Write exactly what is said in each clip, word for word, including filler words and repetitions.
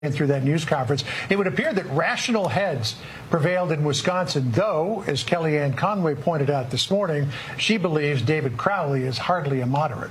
through that news conference, it would appear that rational heads prevailed in Wisconsin, though, as Kellyanne Conway pointed out this morning, she believes David Crowley is hardly a moderate.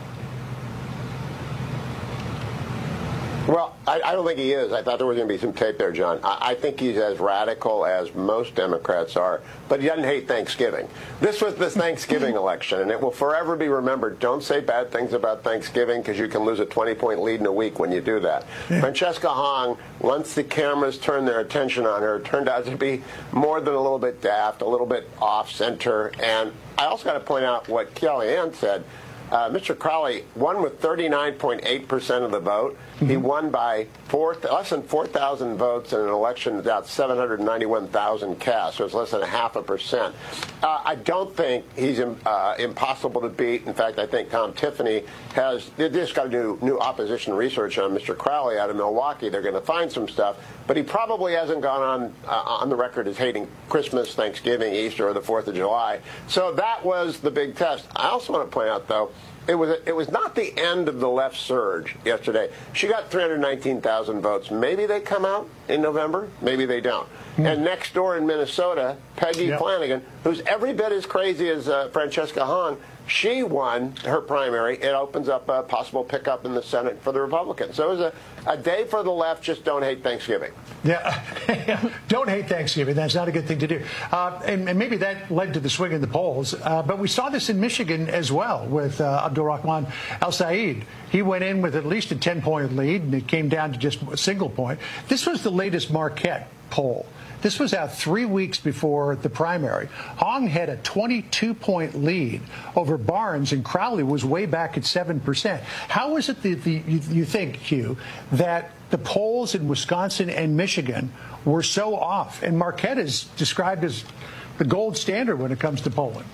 Well, I, I don't think he is. I thought there was going to be some tape there, John. I, I think he's as radical as most Democrats are, but he doesn't hate Thanksgiving. This was the Thanksgiving election, and it will forever be remembered. Don't say bad things about Thanksgiving because you can lose a twenty-point lead in a week when you do that. Yeah. Francesca Hong, once the cameras turned their attention on her, turned out to be more than a little bit daft, a little bit off-center. And I also got to point out what Kellyanne said. Uh, Mister Crowley won with thirty-nine point eight percent of the vote. Mm-hmm. He won by four, less than four thousand votes in an election without seven hundred ninety-one thousand cast, so it's less than a half a percent. Uh, I don't think he's uh, impossible to beat. In fact, I think Tom Tiffany has, they just got to do new opposition research on Mister Crowley out of Milwaukee. They're going to find some stuff, but he probably hasn't gone on, uh, on the record as hating Christmas, Thanksgiving, Easter, or the fourth of July. So that was the big test. I also want to point out, though, It was it was not the end of the left surge yesterday. She got three hundred nineteen thousand votes. Maybe they come out in November. Maybe they don't. Mm. And next door in Minnesota, Peggy yep. Flanagan, who's every bit as crazy as uh, Francesca Hong, she won her primary. It opens up a possible pickup in the Senate for the Republicans. So it was a, a day for the left. Just don't hate Thanksgiving. Yeah, don't hate Thanksgiving. That's not a good thing to do. Uh, and, and maybe that led to the swing in the polls. Uh, but we saw this in Michigan as well with uh, Abdul-Rahman Al-Said. He went in with at least a ten-point lead, and it came down to just a single point. This was the latest Marquette poll. This was out three weeks before the primary. Hong had a twenty-two point lead over Barnes, and Crowley was way back at seven percent. How is it that the, you, you think, Hugh, that the polls in Wisconsin and Michigan were so off? And Marquette is described as the gold standard when it comes to polling.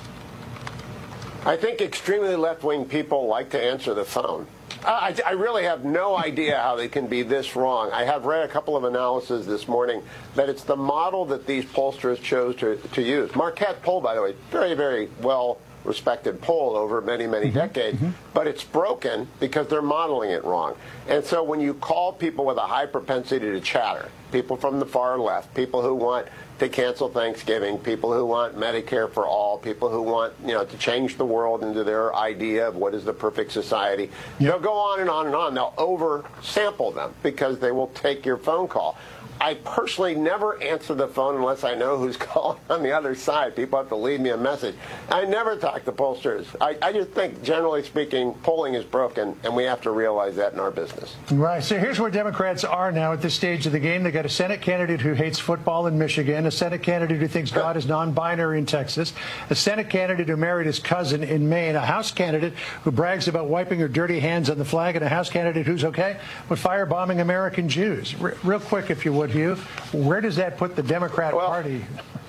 I think extremely left-wing people like to answer the phone. I, I really have no idea how they can be this wrong. I have read a couple of analyses this morning that it's the model that these pollsters chose to, to use. Marquette poll, by the way, very, very well respected poll over many, many mm-hmm. decades, mm-hmm. but it's broken because they're modeling it wrong. And so when you call people with a high propensity to chatter, people from the far left, people who want to cancel Thanksgiving, people who want Medicare for all, people who want, you know, to change the world into their idea of what is the perfect society. Yep. They'll go on and on and on. They'll oversample them because they will take your phone call. I personally never answer the phone unless I know who's calling on the other side. People have to leave me a message. I never talk to pollsters. I, I just think, generally speaking, polling is broken, and we have to realize that in our business. Right. So here's where Democrats are now at this stage of the game. They got a Senate candidate who hates football in Michigan, a Senate candidate who thinks God is non-binary in Texas, a Senate candidate who married his cousin in Maine, a House candidate who brags about wiping her dirty hands on the flag, and a House candidate who's okay with firebombing American Jews. R- real quick, if you would, Hugh, where does that put the Democrat well, Party?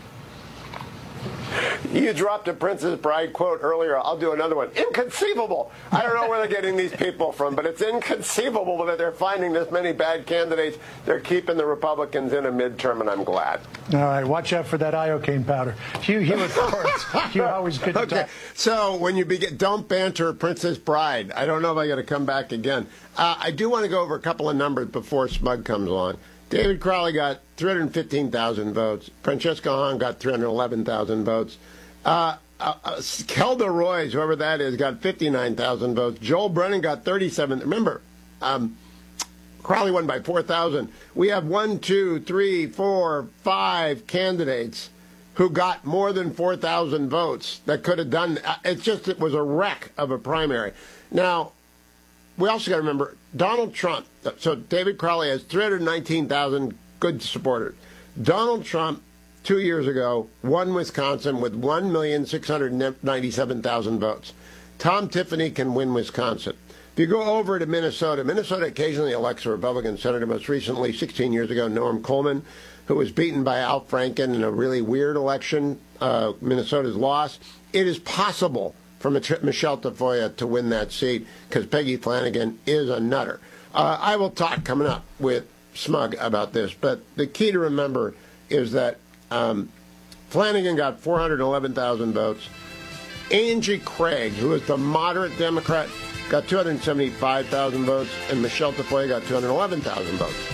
You dropped a Princess Bride quote earlier. I'll do another one. Inconceivable. I don't know where they're getting these people from, but it's inconceivable that they're finding this many bad candidates. They're keeping the Republicans in a midterm, and I'm glad. All right, watch out for that iocane powder. Hugh, Hugh, of course. Hugh, always good to okay. talk. So when you begin, don't banter Princess Bride. I don't know if I got to come back again. Uh, I do want to go over a couple of numbers before Smug comes on. David Crowley got three hundred fifteen thousand votes. Francesca Hong got three hundred eleven thousand votes. Uh, uh, uh, Kelda Roys, whoever that is, got fifty-nine thousand votes. Joel Brennan got thirty-seven. Remember, um, Crowley won by four thousand. We have one, two, three, four, five candidates who got more than four thousand votes that could have done. Uh, it's just it was a wreck of a primary. Now, we also got to remember Donald Trump. So David Crowley has three hundred nineteen thousand good supporters. Donald Trump, two years ago, won Wisconsin with one million six hundred ninety-seven thousand votes. Tom Tiffany can win Wisconsin. If you go over to Minnesota, Minnesota occasionally elects a Republican senator. Most recently, sixteen years ago, Norm Coleman, who was beaten by Al Franken in a really weird election. Uh, Minnesota's lost. It is possible for Michelle Tafoya to win that seat because Peggy Flanagan is a nutter. Uh, I will talk coming up with Smug about this, but the key to remember is that um, Flanagan got four hundred eleven thousand votes. Angie Craig, who is the moderate Democrat, got two hundred seventy-five thousand votes, and Michelle Tafoya got two hundred eleven thousand votes.